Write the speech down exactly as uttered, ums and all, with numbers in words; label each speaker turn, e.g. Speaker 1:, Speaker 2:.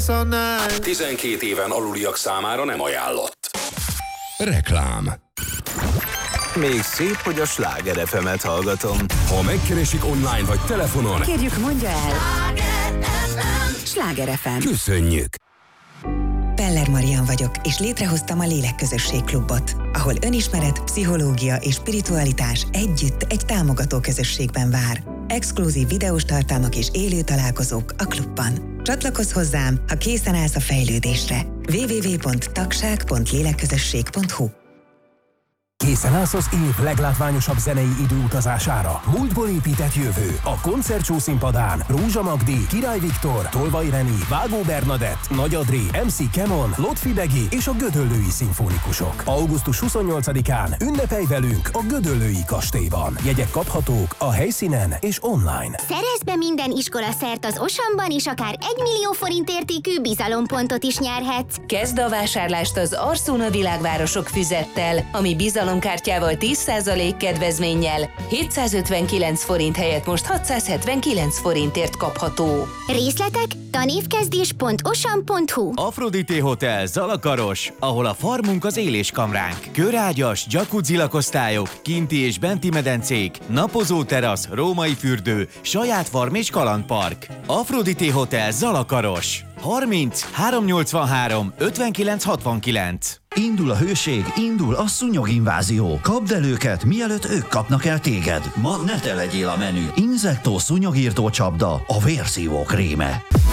Speaker 1: all night.
Speaker 2: tizenkét éven aluliak számára nem ajánlott.
Speaker 3: Reklám.
Speaker 4: Még szép, hogy a Sláger ef emet hallgatom.
Speaker 3: Ha megkeresik online vagy telefonon,
Speaker 5: kérjük, mondja el. Sláger ef em.
Speaker 3: Köszönjük.
Speaker 5: Peller Marian vagyok, és létrehoztam a Lélekközösség Klubot, ahol önismeret, pszichológia és spiritualitás együtt egy támogató közösségben vár. Exkluzív videós tartalmak és élő találkozók a klubban. Csatlakozz hozzám, ha készen állsz a fejlődésre. double-u double-u double-u pont tagság pont lélekközösség pont hu.
Speaker 6: Készen állsz az év leglátványosabb zenei időutazására? Múltból épített jövő. A koncertshow színpadán Rózsa Magdi, Király Viktor, Tolvay Reni, Vágó Bernadett, Nagy Adri, em cé Kemon, Lotfi Begi és a Gödöllői Szimfonikusok. augusztus huszonnyolcadikán ünnepelj velünk a Gödöllői Kastélyban. Jegyek kaphatók a helyszínen és online.
Speaker 7: Szerezz be minden iskola szert az Osamban, és akár egy millió forint értékű bizalompontot is nyerhetsz.
Speaker 8: Kezd a vásárlást az Arszóna Világvárosok füzettel, ami bizalomkártyával tíz százalék kedvezménnyel hétszázötvenkilenc forint helyett most hatszázhetvenkilenc forintért kapható.
Speaker 7: Részletek tanévkezdés pont osam pont hu.
Speaker 9: Aphrodite Hotel Zalakaros, ahol a farmunk az éléskamránk. Körágyas, jacuzzi lakosztályok, kinti és benti medencék, napozó terasz, római fürdő, saját farm és kalandpark. Aphrodite Hotel Zalakaros. harminc háromszáznyolcvanhárom ötvenkilenc hatvankilenc.
Speaker 10: Indul a hőség, indul a szúnyoginvázió. Kapd el őket, mielőtt ők kapnak el téged. Ma ne te legyél a menü. Inzektó szúnyogírtó csapda, a vérszívó kréme.